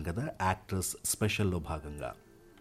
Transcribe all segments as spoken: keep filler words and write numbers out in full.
కదా యాక్టర్స్ స్పెషల్లో భాగంగా.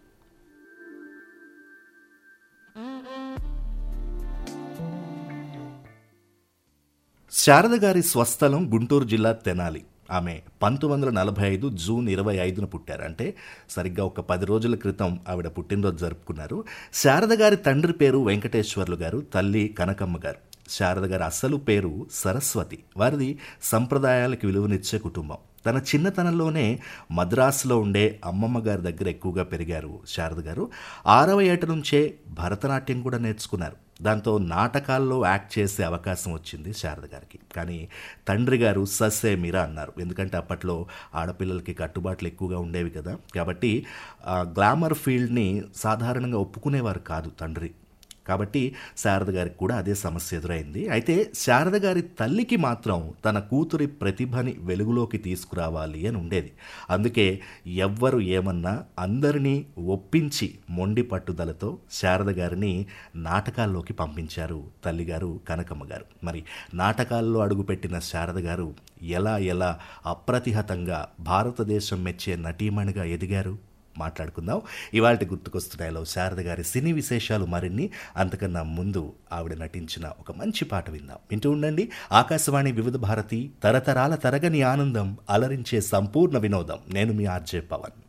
శారద గారి స్వస్థలం గుంటూరు జిల్లా తెనాలి. ఆమె పంతొమ్మిది వందల నలభై ఐదు జూన్ ఇరవై ఐదున పుట్టారు. అంటే సరిగ్గా ఒక పది రోజుల క్రితం ఆవిడ పుట్టినరోజు జరుపుకున్నారు. శారద గారి తండ్రి పేరు వెంకటేశ్వర్లు గారు, తల్లి కనకమ్మ గారు. శారద గారి అసలు పేరు సరస్వతి. వారిది సంప్రదాయాలకు విలువనిచ్చే కుటుంబం. తన చిన్నతనంలోనే మద్రాసులో ఉండే అమ్మమ్మ గారి దగ్గర ఎక్కువగా పెరిగారు శారద గారు. ఆరవ ఏట నుంచే భరతనాట్యం కూడా నేర్చుకున్నారు. దాంతో నాటకాల్లో యాక్ట్ చేసే అవకాశం వచ్చింది శారద గారికి. కానీ తండ్రి గారు సస్సే మీరా అన్నారు. ఎందుకంటే అప్పట్లో ఆడపిల్లలకి కట్టుబాట్లు ఎక్కువగా ఉండేవి కదా. కాబట్టి గ్లామర్ ఫీల్డ్ని సాధారణంగా ఒప్పుకునేవారు కాదు తండ్రి. కాబట్టి శారద గారికి కూడా అదే సమస్య ఎదురైంది. అయితే శారద గారి తల్లికి మాత్రం తన కూతురి ప్రతిభని వెలుగులోకి తీసుకురావాలి అని ఉండేది. అందుకే ఎవ్వరు ఏమన్నా అందరినీ ఒప్పించి మొండి పట్టుదలతో శారద గారిని నాటకాల్లోకి పంపించారు తల్లిగారు కనకమ్మ గారు. మరి నాటకాల్లో అడుగుపెట్టిన శారద గారు ఎలా ఎలా అప్రతిహతంగా భారతదేశం మెచ్చే నటీమణిగా ఎదిగారు మాట్లాడుకుందాం. ఇవాళ గుర్తుకొస్తున్నాయిలో శారద గారి సినీ విశేషాలు మరిన్ని. అంతకన్నా ముందు ఆవిడ నటించిన ఒక మంచి పాట విందాం. వింటూ ఉండండి ఆకాశవాణి వివిధ భారతి, తరతరాల తరగని ఆనందం, అలరించే సంపూర్ణ వినోదం. నేను మీ ఆర్జే పవన్.